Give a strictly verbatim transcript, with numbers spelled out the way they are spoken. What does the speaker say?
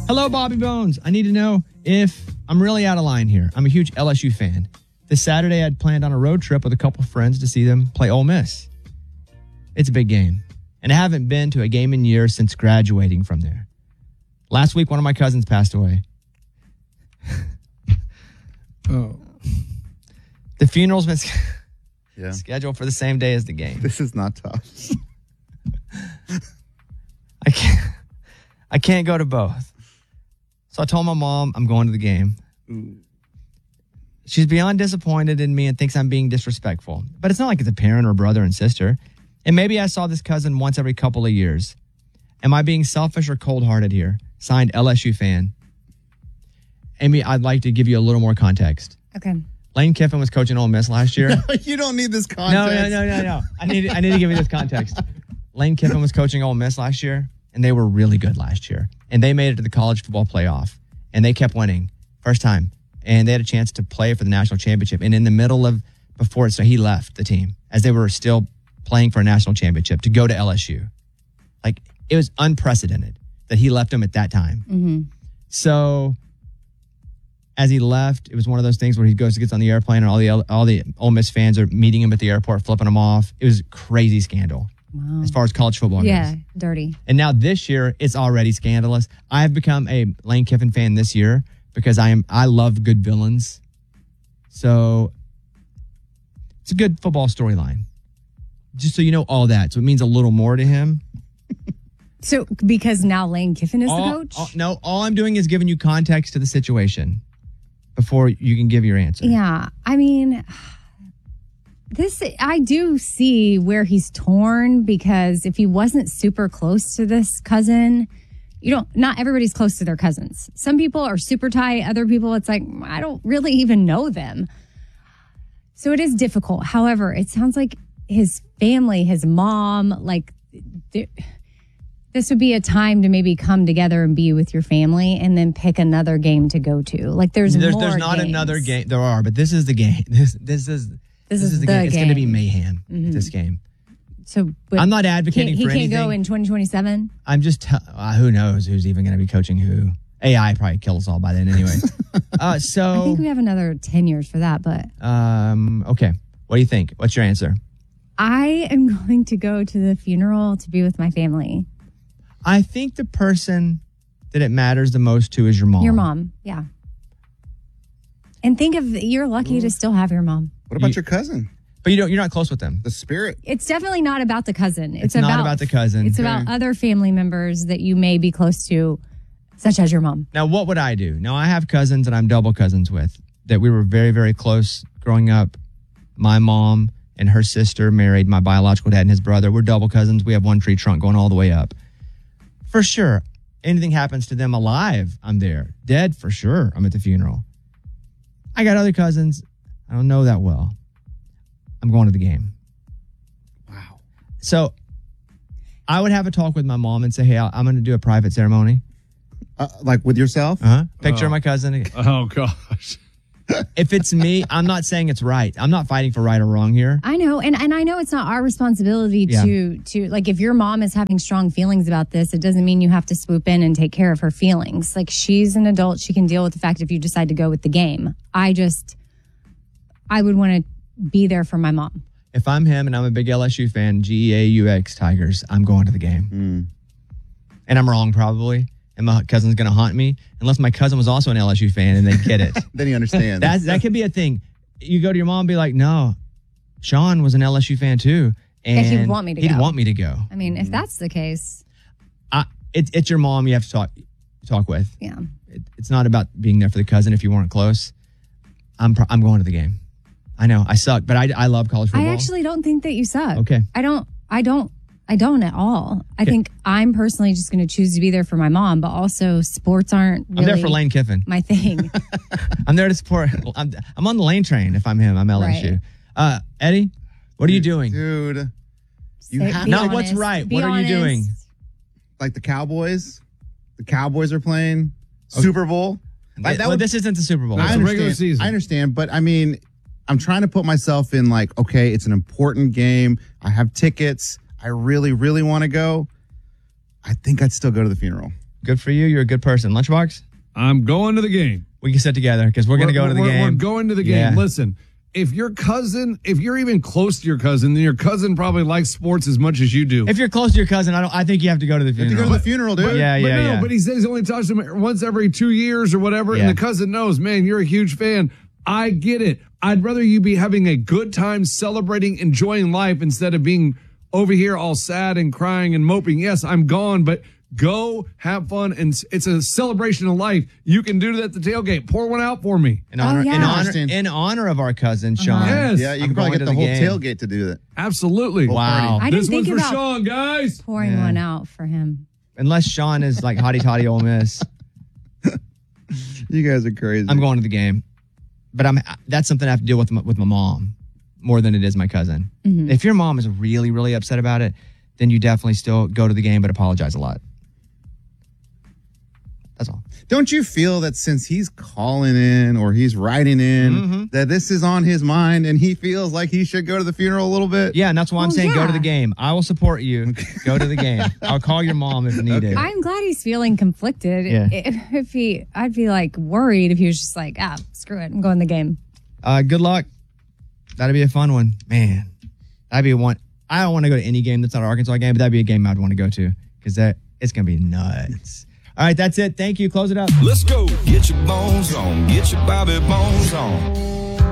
Hello, Bobby Bones. I need to know if I'm really out of line here. I'm a huge L S U fan. This Saturday, I'd planned on a road trip with a couple friends to see them play Ole Miss. It's a big game, and I haven't been to a game in years since graduating from there. Last week, one of my cousins passed away. Oh. The funeral's been Yeah. scheduled for the same day as the game. This is not tough. I can't. I can't go to both. So I told my mom I'm going to the game. Ooh. She's beyond disappointed in me and thinks I'm being disrespectful. But it's not like it's a parent or brother and sister. And maybe I saw this cousin once every couple of years. Am I being selfish or cold-hearted here? Signed, L S U fan. Amy, I'd like to give you a little more context. Okay. Lane Kiffin was coaching Ole Miss last year. You don't need this No, context. no, no, no, no. I need, I need to give you this context. Lane Kiffin was coaching Ole Miss last year, and they were really good last year. And they made it to the college football playoff, and they kept winning. First time. And they had a chance to play for the national championship. And in the middle of, before it, so he left the team as they were still playing for a national championship to go to L S U. Like, it was unprecedented that he left them at that time. Mm-hmm. So as he left, it was one of those things where he goes to gets on the airplane and all the all the Ole Miss fans are meeting him at the airport, flipping him off. It was a crazy scandal. Wow. As far as college football Yeah, goes. dirty. And now this year, it's already scandalous. I have become a Lane Kiffin fan this year because I am I love good villains. So it's a good football storyline. Just so you know all that. So it means a little more to him. So because now Lane Kiffin is all, the coach? all- no, all I'm doing is giving you context to the situation before you can give your answer. Yeah. I mean, this, I do see where he's torn because if he wasn't super close to this cousin, you don't, not everybody's close to their cousins. Some people are super tight. Other people, it's like, I don't really even know them. So it is difficult. However, it sounds like his family, his mom, like, th- this would be a time to maybe come together and be with your family and then pick another game to go to. Like there's There's, more there's not games. another game. There are, but this is the game. This this is This is the game. It's going to be game. mayhem. Mhm. This game. So but I'm not advocating can't- he for can't anything. go in twenty twenty-seven. I'm just tell- uh, who knows who's even going to be coaching who. A I probably kill us all by then anyway. uh, I so think we have another ten years for that, but um, okay. What do you think? What's your answer? I am going to go to the funeral to be with my family. I think the person that it matters the most to is your mom. Your mom, yeah. And think of you're lucky to still have your mom. What about You- your cousin? But you don't. You're not close with them. The spirit. It's definitely not about the cousin. It's, It's not about the cousin. It's about other family members that you may be close to, such as your mom. Now, what would I do? Now, I have cousins that I'm double cousins with that we were very, very close growing up. My mom and her sister married my biological dad and his brother. We're double cousins. We have one tree trunk going all the way up. For sure. Anything happens to them alive, I'm there. Dead, for sure, I'm at the funeral. I got other cousins I don't know that well. I'm going to the game. Wow. So I would have a talk with my mom and say, hey, I'm going to do a private ceremony. Uh, like with yourself? Uh-huh. Picture Oh. of my cousin. Oh, gosh. If it's me, I'm not saying it's right. I'm not fighting for right or wrong here. I know, and, and I know it's not our responsibility Yeah. to to like if your mom is having strong feelings about this, it doesn't mean you have to swoop in and take care of her feelings. Like she's an adult, she can deal with the fact if you decide to go with the game. I just I would want to be there for my mom. If I'm him and I'm a big L S U fan, G E A U X Tigers, I'm going to the game. Mm. And I'm wrong probably. And my cousin's going to haunt me unless my cousin was also an L S U fan and they get it. Then he understands. that, that could be a thing. You go to your mom and be like, no, Sean was an L S U fan too. And And he would want me to he'd go. want me to go. I mean, if that's the case, I, it, it's your mom you have to talk talk with. yeah. It, it's not about being there for the cousin if you weren't close. I'm pro- I'm going to the game. I know I suck, but I, I love college football. I actually don't think that you suck. Okay. I don't I don't I don't at all. I Okay. think I'm personally just going to choose to be there for my mom, but also sports aren't really I'm there for Lane Kiffin. my thing. I'm there to support. I'm, I'm on the Lane train if I'm him. I'm L S U. Right. Uh, Eddie, what are you doing? Dude, you Say- have be Not what's honest. right. Be What are you doing? honest. like the Cowboys. The Cowboys are playing Super Bowl. Like, that well, would- this isn't the Super Bowl. I It's a understand. regular season. I understand, but I mean, I'm trying to put myself in like, okay, it's an important game. I have tickets. I really, really want to go. I think I'd still go to the funeral. Good for you. You're a good person. Lunchbox, I'm going to the game. we can sit together because we're, going to go to the we're, game. We're going to the game. Yeah. Listen, if your cousin, if you're even close to your cousin, then your cousin probably likes sports as much as you do. If you're close to your cousin, I don't. I think you have to go to the You have funeral. to go to the funeral, dude. But, Yeah, but yeah, no, yeah. But he says he only talks to him once every two years or whatever, Yeah. and the cousin knows, man, you're a huge fan. I get it. I'd rather you be having a good time celebrating, enjoying life instead of being over here all sad and crying and moping. Yes, I'm gone, but go have fun, and it's a celebration of life. You can do that at the tailgate. Pour one out for me. In honor, Oh, yeah. in honor, Interesting. in honor of our cousin Sean. Yes. Yeah, you I'm can probably going get to the whole game. tailgate to do that. Absolutely. Wow. I This didn't one's think for about Sean, guys. pouring Yeah. one out for him. Unless Sean is like hotty toddy Ole Miss, You guys are crazy. I'm going to the game. But I'm that's something I have to deal with my, with my mom more than it is my cousin. If your mom is really really upset about it, then you definitely still go to the game, but apologize a lot. That's all. Don't you feel that since he's calling in or he's writing in, Mm-hmm. that this is on his mind and he feels like he should go to the funeral a little bit? Yeah, and that's why I'm Well, saying go yeah. to the game. I will support you. Go to the game. I'll call your mom if needed. I'm glad he's feeling conflicted. Yeah. If, if he, I'd be like worried if he was just like, ah, screw it, I'm going the game. Uh, good luck. That'd be a fun one, man. That'd be one. I don't want to go to any game that's not an Arkansas game, but that'd be a game I'd want to go to because that it's gonna be nuts. All right, that's it. Thank you. Close it up. Let's go. Get your bones on. Get your Bobby bones on.